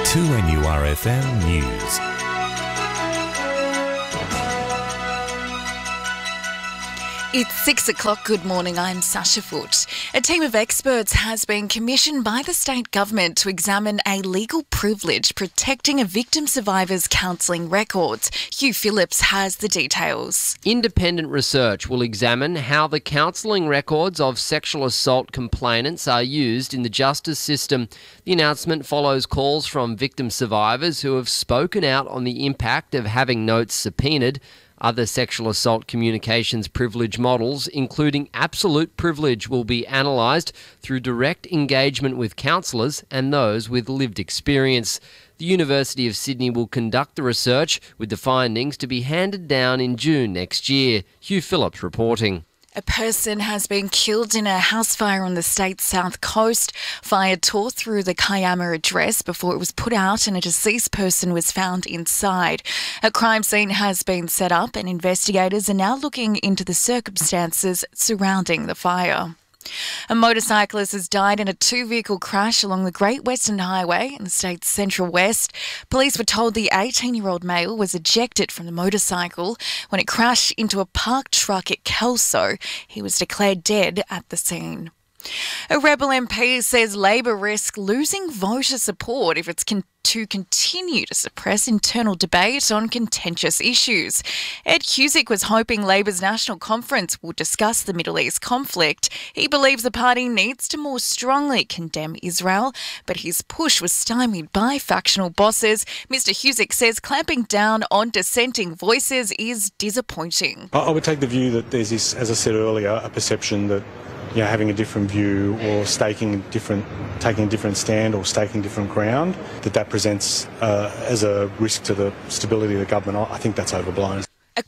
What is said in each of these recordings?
2NURFM News. It's 6 o'clock. Good morning. I'm Sasha Foote. A team of experts has been commissioned by the state government to examine a legal privilege protecting a victim survivor's counselling records. Hugh Phillips has the details. Independent research will examine how the counselling records of sexual assault complainants are used in the justice system. The announcement follows calls from victim survivors who have spoken out on the impact of having notes subpoenaed. Other sexual assault communications privilege models, including absolute privilege, will be analysed through direct engagement with counsellors and those with lived experience. The University of Sydney will conduct the research, with the findings to be handed down in June next year. Hugh Phillips reporting. A person has been killed in a house fire on the state's south coast. Fire tore through the Kiama address before it was put out and a deceased person was found inside. A crime scene has been set up and investigators are now looking into the circumstances surrounding the fire. A motorcyclist has died in a two-vehicle crash along the Great Western Highway in the state's central west. Police were told the 18-year-old male was ejected from the motorcycle when it crashed into a parked truck at Kelso. He was declared dead at the scene. A Rebel MP says Labor risks losing voter support if it's to continue to suppress internal debate on contentious issues. Ed Husic was hoping Labor's National Conference will discuss the Middle East conflict. He believes the party needs to more strongly condemn Israel, but his push was stymied by factional bosses. Mr. Husic says clamping down on dissenting voices is disappointing. I would take the view that there's this, as I said earlier, a perception that having a different view or taking a different stand or staking different ground, that presents as a risk to the stability of the government. I think that's overblown.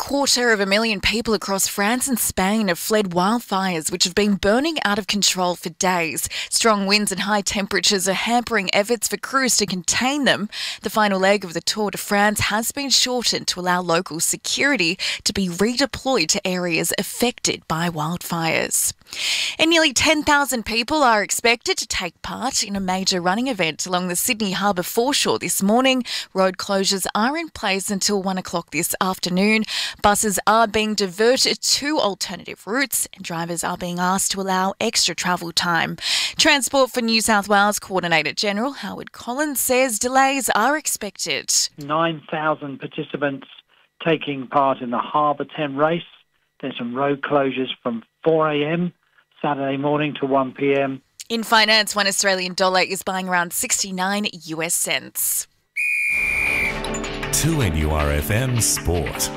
250,000 people across France and Spain have fled wildfires which have been burning out of control for days. Strong winds and high temperatures are hampering efforts for crews to contain them. The final leg of the Tour de France has been shortened to allow local security to be redeployed to areas affected by wildfires. And nearly 10,000 people are expected to take part in a major running event along the Sydney Harbour foreshore this morning. Road closures are in place until 1 o'clock this afternoon. Buses are being diverted to alternative routes and drivers are being asked to allow extra travel time. Transport for New South Wales Coordinator General Howard Collins says delays are expected. 9,000 participants taking part in the Harbour 10 race. There's some road closures from 4 a.m. Saturday morning to 1 p.m. In finance, $1 Australian dollar is buying around 69 US cents. 2NURFM Sport.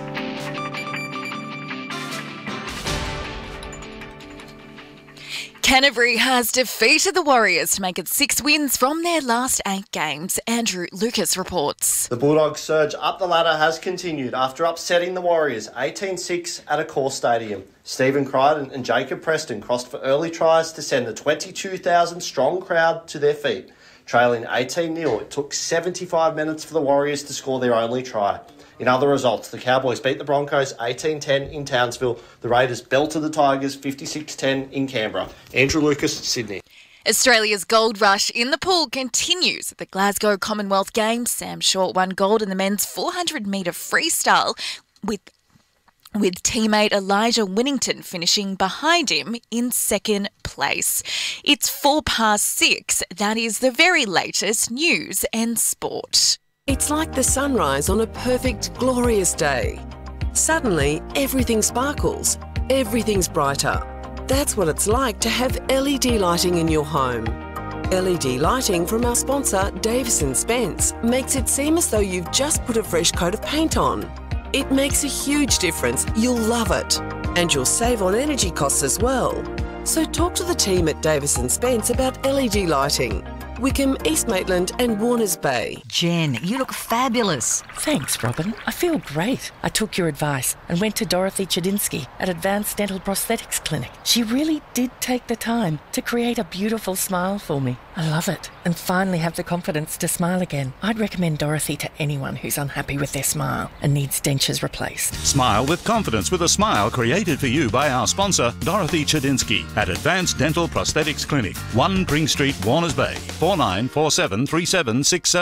Canterbury has defeated the Warriors to make it 6 wins from their last 8 games. Andrew Lucas reports. The Bulldogs' surge up the ladder has continued after upsetting the Warriors 18-6 at Accor Stadium. Stephen Crichton and Jacob Preston crossed for early tries to send the 22,000-strong crowd to their feet. Trailing 18-0, it took 75 minutes for the Warriors to score their only try. In other results, the Cowboys beat the Broncos 18-10 in Townsville. The Raiders belted the Tigers 56-10 in Canberra. Andrew Lucas, Sydney. Australia's gold rush in the pool continues at the Glasgow Commonwealth Games. Sam Short won gold in the men's 400-metre freestyle with teammate Elijah Winnington finishing behind him in second place. It's 6:04. That is the very latest news and sport. It's like the sunrise on a perfect, glorious day. Suddenly, everything sparkles. Everything's brighter. That's what it's like to have LED lighting in your home. LED lighting from our sponsor, Davis & Spence, makes it seem as though you've just put a fresh coat of paint on. It makes a huge difference. You'll love it. And you'll save on energy costs as well. So talk to the team at Davis & Spence about LED lighting. Wickham, East Maitland and Warners Bay. Jen, you look fabulous. Thanks, Robin. I feel great. I took your advice and went to Dorothy Chadinsky at Advanced Dental Prosthetics Clinic. She really did take the time to create a beautiful smile for me. I love it and finally have the confidence to smile again. I'd recommend Dorothy to anyone who's unhappy with their smile and needs dentures replaced. Smile with confidence with a smile created for you by our sponsor, Dorothy Chadinsky at Advanced Dental Prosthetics Clinic, 1 Pring Street, Warners Bay, 49473767.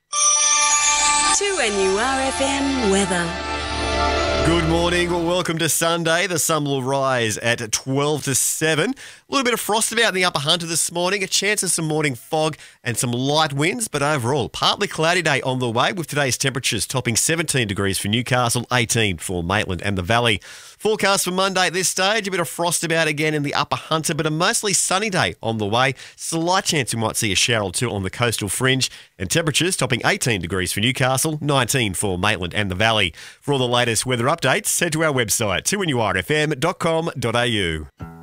2NURFM weather. Good morning. Well, welcome to Sunday. The sun will rise at 12 to 7. A little bit of frost about in the Upper Hunter this morning, a chance of some morning fog and some light winds, but overall, partly cloudy day on the way with today's temperatures topping 17 degrees for Newcastle, 18 for Maitland and the Valley. Forecast for Monday at this stage, a bit of frost about again in the Upper Hunter, but a mostly sunny day on the way. Slight chance we might see a shower or two on the coastal fringe, and temperatures topping 18 degrees for Newcastle, 19 for Maitland and the Valley. For all the latest weather updates, head to our website, 2NURFM.com.au.